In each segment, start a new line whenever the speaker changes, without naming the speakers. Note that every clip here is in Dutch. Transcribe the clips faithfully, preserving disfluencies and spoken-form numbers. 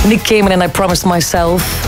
Nick Cayman en I Promised Myself.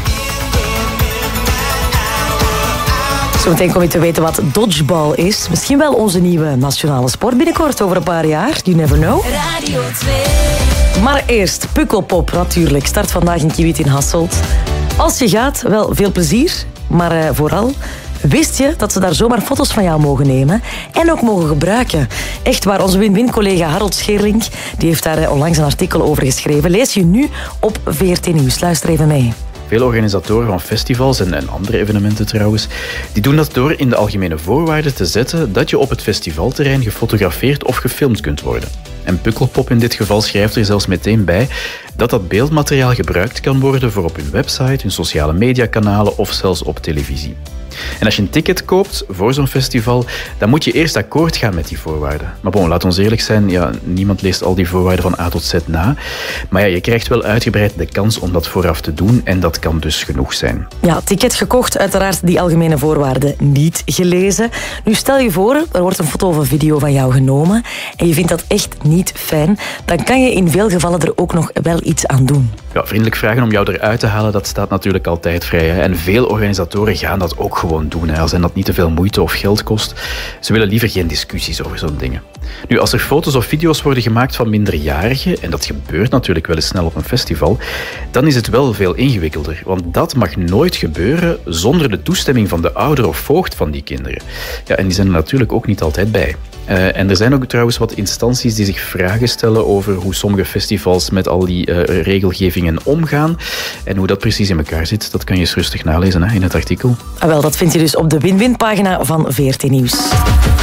Zometeen kom je te weten wat dodgeball is. Misschien wel onze nieuwe nationale sport binnenkort over een paar jaar. You never know. Radio twee. Maar eerst Pukkelpop natuurlijk. Start vandaag in Kiewit in Hasselt. Als je gaat, wel veel plezier. Maar uh, vooral, wist je dat ze daar zomaar foto's van jou mogen nemen en ook mogen gebruiken? Echt waar, onze win-win-collega Harold Scheerlink die heeft daar uh, onlangs een artikel over geschreven. Lees je nu op V R T Nieuws. Luister even mee.
Veel organisatoren van festivals en, en andere evenementen trouwens, die doen dat door in de algemene voorwaarden te zetten dat je op het festivalterrein gefotografeerd of gefilmd kunt worden. En Pukkelpop in dit geval schrijft er zelfs meteen bij dat dat beeldmateriaal gebruikt kan worden voor op hun website, hun sociale mediakanalen of zelfs op televisie. En als je een ticket koopt voor zo'n festival, dan moet je eerst akkoord gaan met die voorwaarden. Maar bon, laat ons eerlijk zijn, ja, niemand leest al die voorwaarden van A tot Z na. Maar ja, je krijgt wel uitgebreid de kans om dat vooraf te doen en dat kan dus genoeg zijn.
Ja, ticket gekocht, uiteraard die algemene voorwaarden niet gelezen. Nu stel je voor, er wordt een foto of een video van jou genomen en je vindt dat echt niet fijn, dan kan je in veel gevallen er ook nog wel iets aan doen.
Ja, vriendelijk vragen om jou eruit te halen, dat staat natuurlijk altijd vrij. Hè? En veel organisatoren gaan dat ook gewoon doen, hè? Als hen dat niet te veel moeite of geld kost. Ze willen liever geen discussies over zo'n dingen. Nu, als er foto's of video's worden gemaakt van minderjarigen, en dat gebeurt natuurlijk wel eens snel op een festival, dan is het wel veel ingewikkelder. Want dat mag nooit gebeuren zonder de toestemming van de ouder of voogd van die kinderen. Ja, en die zijn er natuurlijk ook niet altijd bij. Uh, en er zijn ook trouwens wat instanties die zich vragen stellen over hoe sommige festivals met al die uh, regelgevingen omgaan. En hoe dat precies in elkaar zit, dat kan je eens rustig nalezen hè, in het artikel.
Ah, wel, dat vind je dus op de win-win pagina van V R T Nieuws.